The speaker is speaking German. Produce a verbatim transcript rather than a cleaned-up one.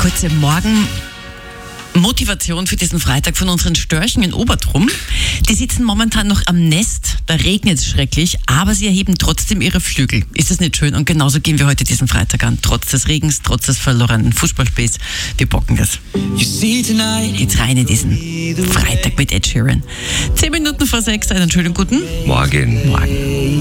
kurze Morgenmotivation für diesen Freitag von unseren Störchen in Obertrum. Die sitzen momentan noch am Nest, da regnet es schrecklich, aber sie erheben trotzdem ihre Flügel. Ist das nicht schön? Und genauso gehen wir heute diesen Freitag an. Trotz des Regens, trotz des verlorenen Fußballspiels. Wir bocken das. Geht's rein in diesen Freitag mit Ed Sheeran. Zehn Minuten vor sechs, einen schönen guten Morgen. Morgen.